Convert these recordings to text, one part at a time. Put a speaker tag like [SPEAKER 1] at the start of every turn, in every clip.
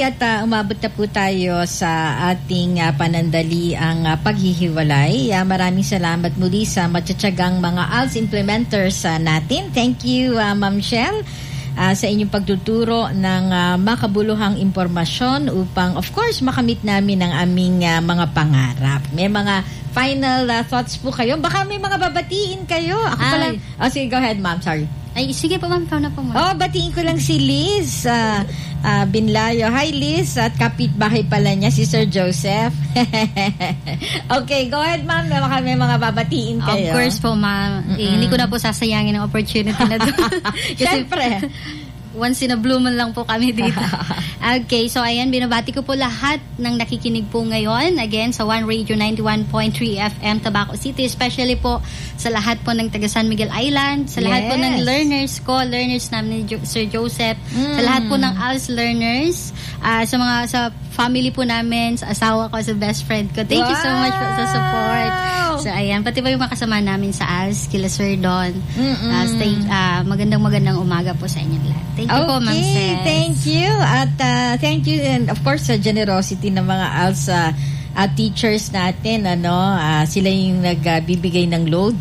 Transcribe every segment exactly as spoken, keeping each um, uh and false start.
[SPEAKER 1] Okay, at uh, umabot na po tayo sa ating uh, panandaliang uh, paghihiwalay. Uh, maraming salamat muli sa matsatsagang mga A L S implementers uh, natin. Thank you, uh, Ma'am Shell, uh, sa inyong pagtuturo ng uh, makabuluhang impormasyon upang, of course, makamit namin ang aming uh, mga pangarap. May mga final uh, thoughts po kayo. Baka may mga babatiin kayo. Ako pala. Oh, sige, go ahead, Ma'am. Sorry.
[SPEAKER 2] Ay, sige po, ma'am. Ikaw na po, ma'am.
[SPEAKER 1] Oh, batiin ko lang si Liz uh, uh, Binlayo. Hi, Liz. At kapitbahay pala niya, si Sir Joseph. Okay, go ahead, ma'am. Baka may mga babatiin kayo.
[SPEAKER 2] Of course po, ma'am. Eh, hindi ko na po sasayangin ang opportunity na to.
[SPEAKER 1] Siyempre.
[SPEAKER 2] Once in a blue moon lang po kami dito. Okay, so ayan, binabati ko po lahat ng nakikinig po ngayon. Again, sa One Radio ninety-one point three F M, Tabaco City. Especially po sa lahat po ng taga San Miguel Island. Sa lahat
[SPEAKER 1] Yes.
[SPEAKER 2] po ng learners ko, learners namin ni jo- Sir Joseph.
[SPEAKER 1] Mm.
[SPEAKER 2] Sa lahat po ng A L S learners. Uh, sa mga, sa family po namin, sa asawa ko, sa best friend ko. Thank wow. you so much po sa support. So ayan, pati pa yung mga kasama namin sa A L S, kila Sir Don. Uh, stay, uh, magandang magandang umaga po sa inyong lahat. Thank you
[SPEAKER 1] okay,
[SPEAKER 2] po, Ma'am Ses.
[SPEAKER 1] Thank you. At uh, thank you, and of course, sa generosity ng mga A L S uh, uh, teachers natin. Ano, uh, sila yung nagbibigay uh, ng load.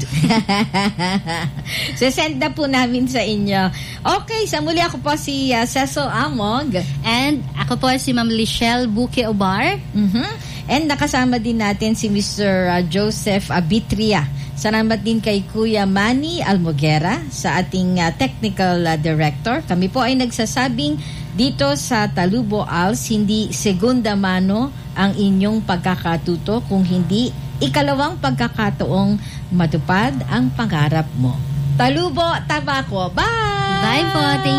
[SPEAKER 1] So, send na po namin sa inyo. Okay, sa muli ako po si uh, Cecil Amog.
[SPEAKER 2] And ako po si Ma'am Lichelle Buque Obar.
[SPEAKER 1] Mm-hmm. And nakasama din natin si Mister Uh, Joseph Abitria. Salamat din kay Kuya Manny Almoguera sa ating uh, technical uh, director. Kami po ay nagsasabing dito sa Talubo A L S, hindi segunda mano ang inyong pagkakatuto, kung hindi ikalawang pagkakataong matupad ang pangarap mo. Talubo, Tabaco. Bye!
[SPEAKER 2] Bye po. Thank